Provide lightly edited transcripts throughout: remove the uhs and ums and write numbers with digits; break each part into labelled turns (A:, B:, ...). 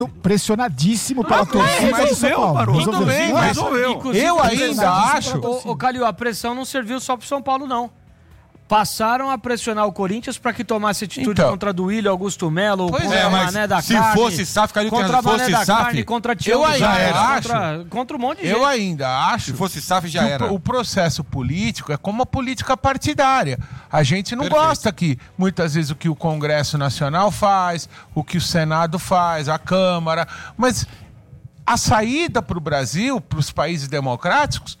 A: pressionadíssimo pela torcida do São Paulo.
B: Tudo bem, mas eu ainda acho...
C: Ô, Calil, a pressão não serviu só pro São Paulo, não. Passaram a pressionar o Corinthians para que tomasse atitude contra Duílio, Augusto Melo, contra Mané da
B: se
C: Carne.
B: Se fosse SAF,
C: contra Mané da Carne, contra Thiago contra um monte de gente.
B: Eu ainda acho.
D: Se fosse SAF, já era.
B: O processo político é como a política partidária. A gente não gosta que, muitas vezes, o que o Congresso Nacional faz, o que o Senado faz, a Câmara. Mas a saída para o Brasil, para os países democráticos,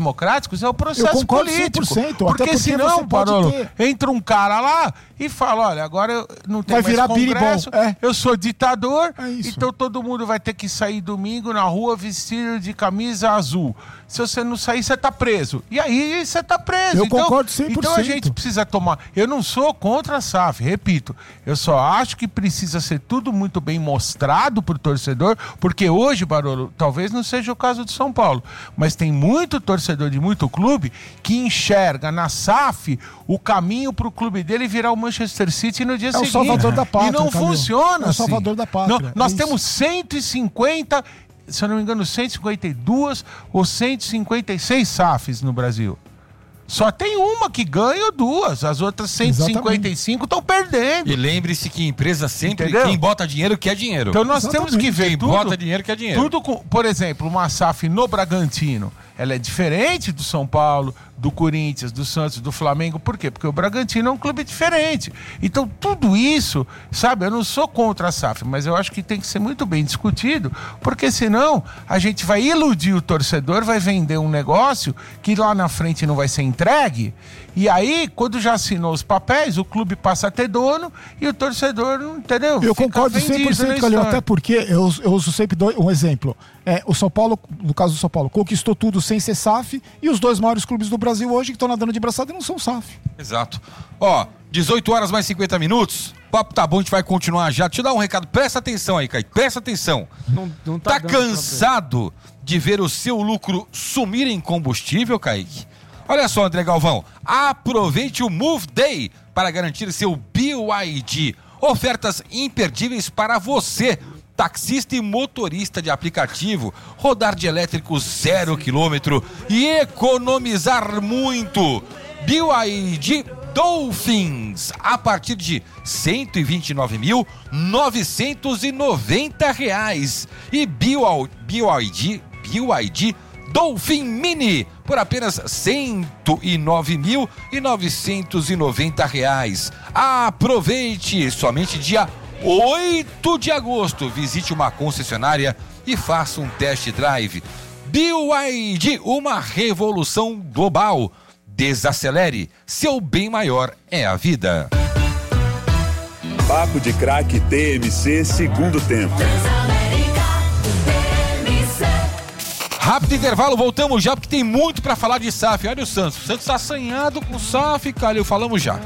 B: é o processo político. 100%, porque senão, Barolo, entra um cara lá e fala, olha, agora eu não tenho mais Congresso, eu sou ditador, então todo mundo vai ter que sair domingo na rua vestido de camisa azul. Se você não sair, você tá preso. E aí você tá preso.
A: Eu concordo 100%.
B: Então a gente precisa tomar... Eu não sou contra a SAF, repito. Eu só acho que precisa ser tudo muito bem mostrado pro torcedor, porque hoje, Barolo, talvez não seja o caso do São Paulo, mas tem muito torcedor de muito clube que enxerga na SAF o caminho pro clube dele virar o Manchester City no dia seguinte.
A: É o salvador da pátria.
B: E não funciona assim.
A: É o salvador da pátria.
B: Nós temos 150... se eu não me engano, 152 ou 156 SAFs no Brasil. Só tem uma que ganha ou duas. As outras 155 estão perdendo.
D: E lembre-se que empresa sempre, quem bota dinheiro quer dinheiro.
B: Então nós temos que ver
D: quem bota dinheiro quer dinheiro.
B: Tudo com, por exemplo, uma SAF no Bragantino, ela é diferente do São Paulo, do Corinthians, do Santos, do Flamengo. Por quê? Porque o Bragantino é um clube diferente. Então tudo isso, sabe, eu não sou contra a SAF, mas eu acho que tem que ser muito bem discutido, porque senão a gente vai iludir o torcedor, vai vender um negócio que lá na frente não vai ser entregue, e aí, quando já assinou os papéis, o clube passa a ter dono e o torcedor, não entendeu?
A: Eu concordo 100%, Calil, até porque eu uso sempre um exemplo. O São Paulo, no caso do São Paulo, conquistou tudo sem ser SAF, e os dois maiores clubes do Brasil hoje que estão nadando de braçada não são SAF.
D: Exato. 18 horas mais 50 minutos. O papo tá bom, a gente vai continuar já. Deixa eu dar um recado, presta atenção aí, Kaique, presta atenção.
C: Não tá
D: cansado de ver o seu lucro sumir em combustível, Kaique? Olha só, André Galvão, aproveite o Move Day para garantir seu BYD. Ofertas imperdíveis para você, taxista e motorista de aplicativo, rodar de elétrico 0 km e economizar muito. BYD Dolphins, a partir de R$ 129.990. E BYD Dolphin Mini por apenas R$ 109.990. Aproveite, somente dia 8 de agosto. Visite uma concessionária e faça um test drive. BYD, uma revolução global. Desacelere, seu bem maior é a vida.
E: Papo de Craque TMC, segundo tempo.
D: Rápido intervalo, voltamos já porque tem muito pra falar de SAF. Olha o Santos tá assanhado com o SAF, Calil, falamos já.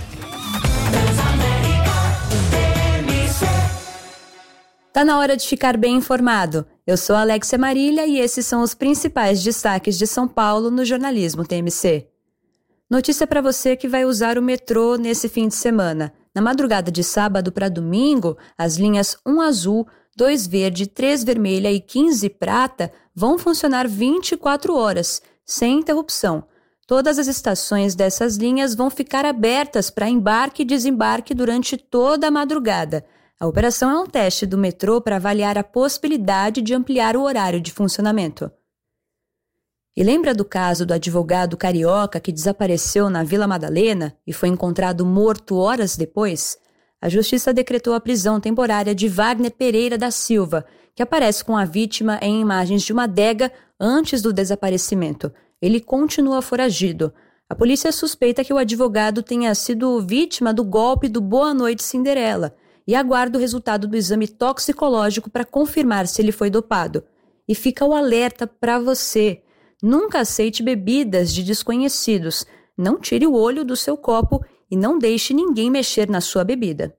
F: Tá na hora de ficar bem informado. Eu sou Alexia Marília e esses são os principais destaques de São Paulo no jornalismo TMC. Notícia para você que vai usar o metrô nesse fim de semana. Na madrugada de sábado para domingo, as linhas 1 azul, 2 verde, 3 vermelha e 15 prata vão funcionar 24 horas, sem interrupção. Todas as estações dessas linhas vão ficar abertas para embarque e desembarque durante toda a madrugada. A operação é um teste do metrô para avaliar a possibilidade de ampliar o horário de funcionamento. E lembra do caso do advogado carioca que desapareceu na Vila Madalena e foi encontrado morto horas depois? A Justiça decretou a prisão temporária de Wagner Pereira da Silva, que aparece com a vítima em imagens de uma adega antes do desaparecimento. Ele continua foragido. A polícia suspeita que o advogado tenha sido vítima do golpe do Boa Noite Cinderela e aguarda o resultado do exame toxicológico para confirmar se ele foi dopado. E fica o alerta para você. Nunca aceite bebidas de desconhecidos. Não tire o olho do seu copo e não deixe ninguém mexer na sua bebida.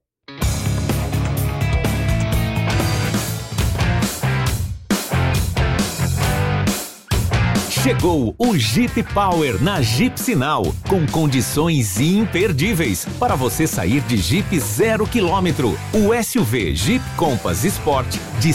G: Chegou o Jeep Power na Jeep Sinal, com condições imperdíveis para você sair de Jeep 0 km. O SUV Jeep Compass Sport de